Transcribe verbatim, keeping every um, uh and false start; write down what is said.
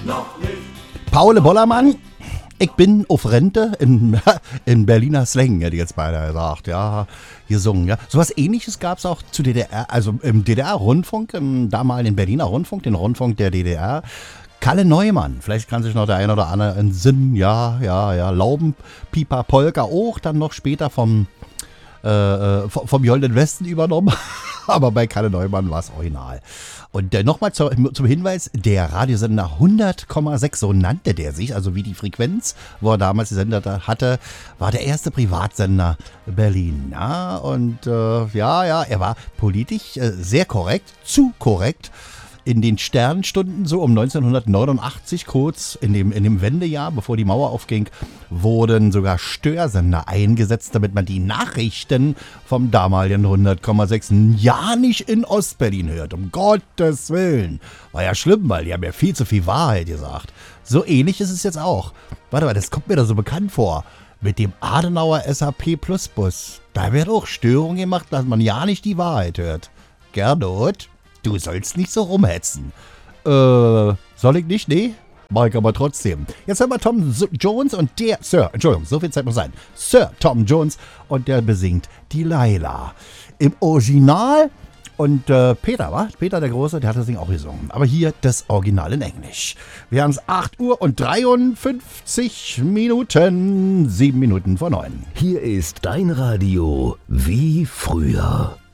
Paul Bollermann, ich bin auf Rente in, in Berliner Slang, hätte ich jetzt beinahe gesagt, ja, gesungen, ja. Sowas Ähnliches gab es auch zu D D R, also im D D R-Rundfunk, im damaligen Berliner Rundfunk, den Rundfunk der D D R. Kalle Neumann, vielleicht kann sich noch der eine oder andere entsinnen, ja, ja, ja, Laubenpieper Polka auch, dann noch später vom, äh, vom Golden Westen übernommen, aber bei Kalle Neumann war es original. Und äh, nochmal zu, zum Hinweis, der Radiosender hundert Komma sechs, so nannte der sich, also wie die Frequenz, wo er damals die Sender hatte, war der erste Privatsender Berlin. Ja, und äh, ja, ja, er war politisch äh, sehr korrekt, zu korrekt. In den Sternstunden, so um neunzehnhundertneunundachtzig, kurz in dem, in dem Wendejahr, bevor die Mauer aufging, wurden sogar Störsender eingesetzt, damit man die Nachrichten vom damaligen hundert Komma sechs ja nicht in Ostberlin hört. Um Gottes Willen. War ja schlimm, weil die haben ja viel zu viel Wahrheit gesagt. So ähnlich ist es jetzt auch. Warte mal, das kommt mir da so bekannt vor. Mit dem Adenauer S A P Plus Bus. Da wird auch Störung gemacht, dass man ja nicht die Wahrheit hört. Gernot? Du sollst nicht so rumhetzen. Äh, soll ich nicht? Nee? Mach ich aber trotzdem. Jetzt hören wir Tom Jones und der... Sir, Entschuldigung, so viel Zeit muss sein. Sir Tom Jones und der besingt Delilah. Im Original und äh, Peter, wa? Peter der Große, der hat das Ding auch gesungen. Aber hier das Original in Englisch. Wir haben es acht Uhr und dreiundfünfzig Minuten. sieben Minuten vor neun. Hier ist dein Radio wie früher.